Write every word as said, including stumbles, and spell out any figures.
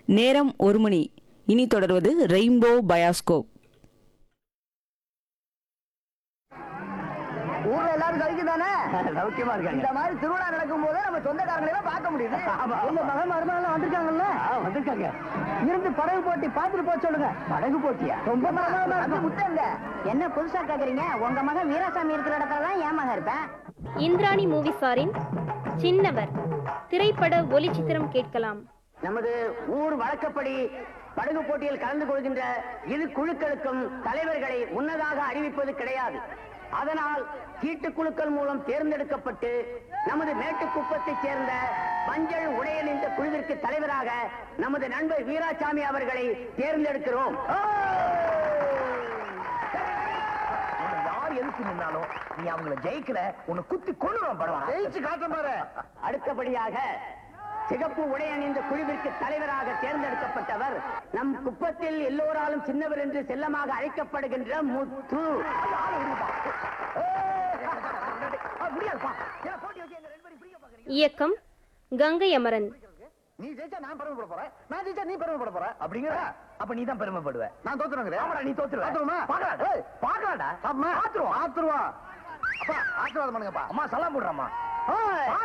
நேரம் ஒரு மணி. இனி தொடர்வது ரெயின்போ பயாஸ்கோப். ஊர்ல எல்லாரும் சௌக்கியம்தானே? சௌக்கியமா இருக்காங்க. இந்த மாதிரி திருவிழா நடக்கும் போது நம்ம சொந்தக்காரங்களை எல்லாம் பார்க்க முடியுது. உங்க மகன் மருமகன் வந்திருக்காங்கல்ல? வந்திருக்காங்க. இருந்து படகு போட்டி பார்த்துட்டு போக சொல்லுங்க. படகு போட்டியா? ரொம்ப முட்டங்க. என்ன புதுசா கேக்குறீங்க? உங்க மகன் வீராசாமி இருக்கிற இடத்துல தான் என் மகன் இருப்பேன். இந்திராணி மூவிஸாரின் சின்னவர் திரைப்பட ஒளிச்சித்திரம் கேட்கலாம். நமது ஊர் வழக்கப்படி படகு போட்டியில் கலந்து கொள்கின்ற இரு குழுக்களுக்கும் தலைவர்களை முன்னதாக அறிவிப்பது கிடையாது. அதனால் சீட்டுக்குழுக்கள் மூலம் தேர்ந்தெடுக்கப்பட்டு நமது மேட்டுக்குப்பத்தைச் சேர்ந்த மஞ்சள் உடையணிந்த குழுவிற்கு தலைவராக நமது நண்பர் வீராசாமி அவர்களை தேர்ந்தெடுக்கிறோம். யார் எதுக்கு நின்னாலும் நீ அவங்கள ஜெயிக்கல உன்னை குத்தி கொண்டு படுவா. ஜெயிச்சு காட்ட பாரு. அடுத்தபடியாக சிகப்பு உடை அணிந்த குழுவிற்கு தலைவராக தேர்ந்தெடுக்கப்பட்டவர் நம் குப்பத்தில் எல்லோராலும் சின்னவர் என்று செல்லமாக அழைக்கப்படுகின்ற முத்து. இயக்கம் கங்கை அமரன். நீ ஜெயிச்சா நான் பெருமைப்பட போறேன், நான் ஜெயிச்சா நீ பெருமைப்பட போற. அப்படிங்கிற அப்ப நீ தான் பெருமைப்படுவ. நான் தோத்துறேன். ஆமாடா, நீ தோத்துருவ. பாக்கலாடா, பாக்கலாடா. பாத்துருவோம், பாத்துருவோம். அப்பா ஆசீர்வாதம் பண்ணுங்கப்பா. அம்மா சலாம் போடுறம்மா.